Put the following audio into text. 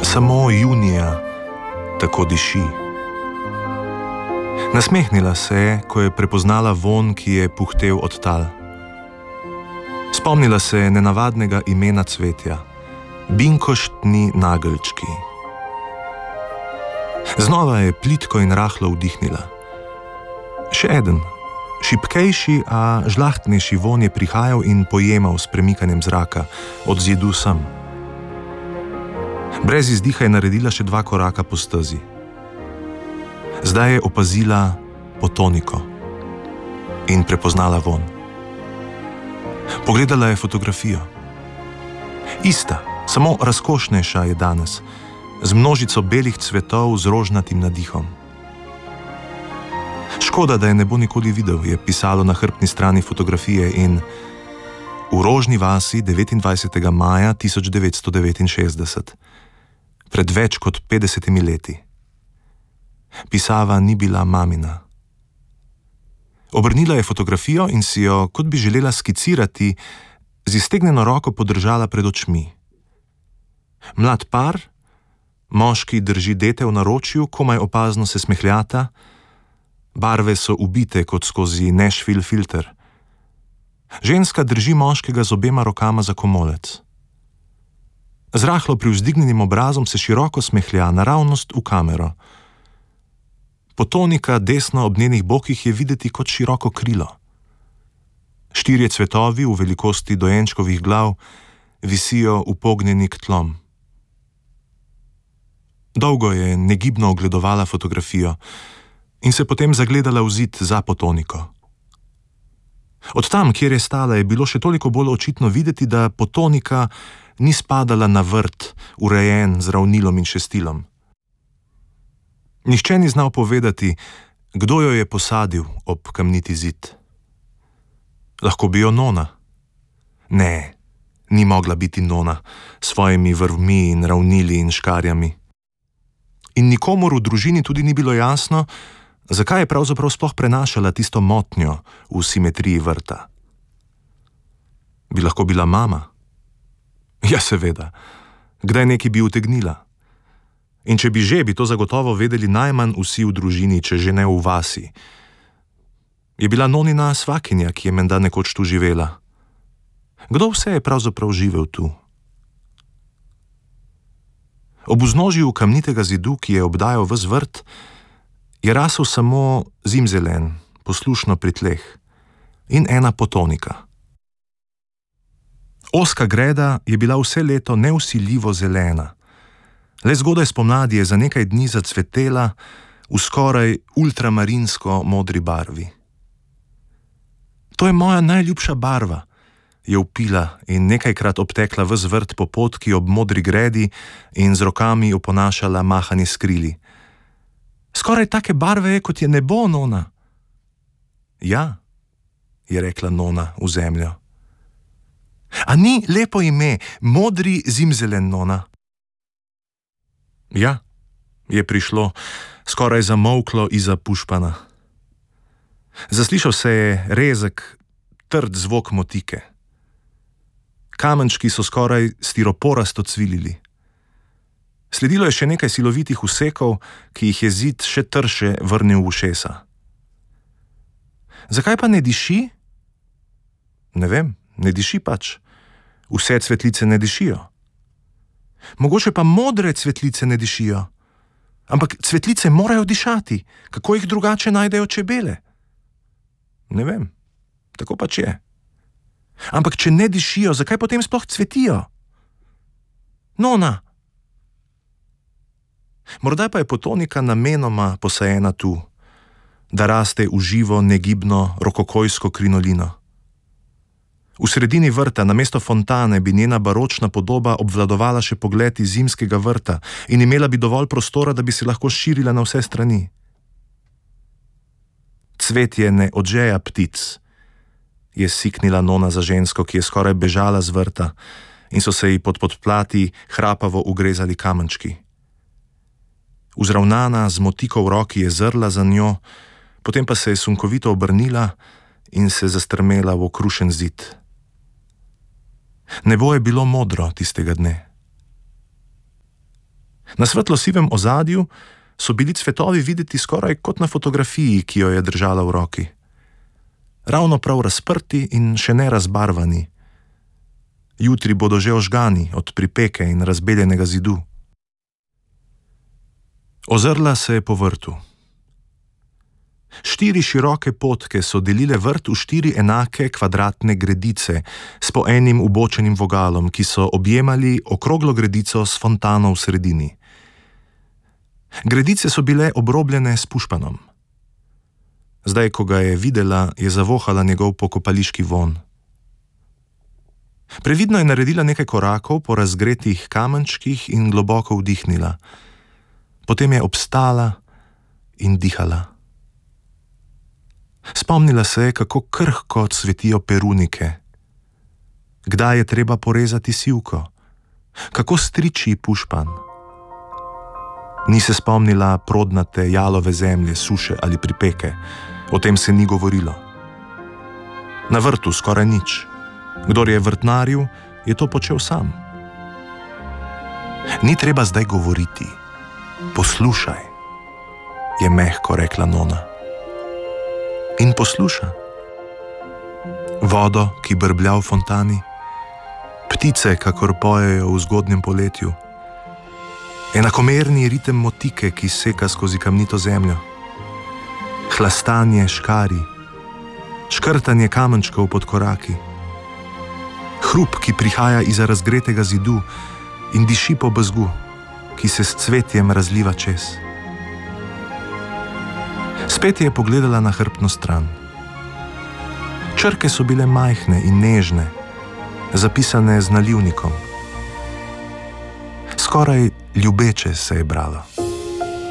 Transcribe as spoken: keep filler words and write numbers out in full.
Samo junija tako diši. Nasmehnila se je, ko je prepoznala vonj, ki je puhtel od tal. Spomnila se je nenavadnega imena cvetja, binkoštni nageljčki. Znova je plitko in rahlo vdihnila. Še eden, šipkejši, a žlahtnejši vonj je prihajal in pojemal s premikanjem zraka, od zidu sem. Brez izdiha je naredila še dva koraka po stezi. Zdaj je opazila potoniko in prepoznala vonj. Pogledala je fotografijo. Ista, samo razkošnejša je danes, z množico belih cvetov z rožnatim nadihom. Škoda, da je ne bo nikoli videl, je pisalo na hrbtni strani fotografije in v Rožni vasi devetindvajsetega maja tisoč devetsto devetinšestdeset, pred več kot petdesetimi leti. Pisava ni bila mamina. Obrnila je fotografijo in si jo, kot bi želela skicirati, z iztegnjeno roko podržala pred očmi. Mlad par, moški drži dete v naročju, komaj opazno se smehljata, barve so ubite kot skozi Nashville filter. Ženska drži moškega z obema rokama za komolec. Z rahlo privzdignjenim obrazom se široko smehlja naravnost v kamero. Potonika desno ob njenih bokih je videti kot široko krilo. Štirje cvetovi v velikosti dojenčkovih glav visijo upognjeni k tlom. Dolgo je negibno ogledovala fotografijo in se potem zagledala v zid za potoniko. Od tam, kjer je stala, je bilo še toliko bolj očitno videti, da potonika ni spadala na vrt, urejen z ravnilom in šestilom. Nihče ni znal povedati, kdo jo je posadil ob kamniti zid. Lahko bi jo Nona. Ne, ni mogla biti Nona, s svojimi vrvmi in ravnili in škarjami. In nikomur v družini tudi ni bilo jasno, zakaj je pravzaprav sploh prenašala tisto motnjo v simetriji vrta. Bi lahko bila mama? Ja, seveda. Kdaj neki bi utegnila? In če bi že, bi to zagotovo vedeli najmanj vsi v družini, če že ne v vasi. Je bila Nonina svakinja, ki je menda nekoč tu živela. Kdo vse je pravzaprav živel tu? Ob vznožju kamnitega zidu, ki je obdajal ves vrt, je rasel samo zimzelen, poslušno pri tleh, in ena potonika. Ozka greda je bila vse leto nevsiljivo zelena. Le zgodaj spomladi je za nekaj dni zacvetela v skoraj ultramarinsko modri barvi. To je moja najljubša barva, je vpila in nekajkrat obtekla ves vrt po potki ob modri gredi in z rokami oponašala mahanje s krili. Skoraj take barve je, kot je nebo, Nona. Ja, je rekla Nona v zemljo. A ni lepo ime, modri zimzelen, Nona? Ja, je prišlo, skoraj zamolklo izza pušpana. Zaslišal se je rezek, trd zvok motike. Kamenčki so skoraj stiroporasto cvilili. Sledilo je še nekaj silovitih usekov, ki jih je zid še trše vrnil v ušesa. Zakaj pa ne diši? Ne vem, ne diši pač. Vse cvetlice ne dišijo. Mogoče pa modre cvetlice ne dišijo. Ampak cvetlice morajo dišati. Kako jih drugače najdejo čebele? Ne vem, tako pač je. Ampak če ne dišijo, zakaj potem sploh cvetijo? Nona! Morda pa je potonika namenoma posajena tu, da raste v živo, negibno, rokokojsko krinolino. V sredini vrta, namesto fontane, bi njena baročna podoba obvladovala še pogled iz zimskega vrta in imela bi dovolj prostora, da bi se lahko širila na vse strani. Cvetje ne odžeja ptic, je siknila Nona za žensko, ki je skoraj bežala z vrta in so se ji pod podplati hrapavo ugrezali kamenčki. Vzravnana z motiko v roki je zrla za njo, potem pa se je sunkovito obrnila in se zastrmela v okrušen zid. Nebo je bilo modro tistega dne. Na svetlo-sivem ozadju so bili cvetovi videti skoraj kot na fotografiji, ki jo je držala v roki. Ravno prav razprti in še ne razbarvani. Jutri bodo že ožgani od pripeke in razbeljenega zidu. Ozrla se je po vrtu. Štiri široke potke so delile vrt v štiri enake kvadratne gredice s po enim ubočenim vogalom, ki so objemali okroglo gredico s fontano v sredini. Gredice so bile obrobljene s pušpanom. Zdaj, ko ga je videla, je zavohala njegov pokopališki vonj. Previdno je naredila nekaj korakov po razgretih kamenčkih in globoko vdihnila. Potem je obstala in dihala. Spomnila se je, kako krhko cvetijo perunike. Kdaj je treba porezati sivko? Kako striči pušpan? Ni se spomnila prodnate jalove zemlje, suše ali pripeke. O tem se ni govorilo. Na vrtu skoraj nič. Kdor je vrtnaril, je to počel sam. Ni treba zdaj govoriti. Poslušaj, je mehko rekla nona. In posluša. Vodo, ki brblja v fontani, ptice, kakor pojejo v zgodnjem poletju, enakomerni ritem motike, ki seka skozi kamnito zemljo, hlastanje škari, škrtanje kamenčkov pod koraki, hrup, ki prihaja izza razgretega zidu in diši po bezgu, ki se s cvetjem razliva čez. Spet je pogledala na hrbtno stran. Črke so bile majhne in nežne, zapisane z nalivnikom. Skoraj ljubeče se je bralo.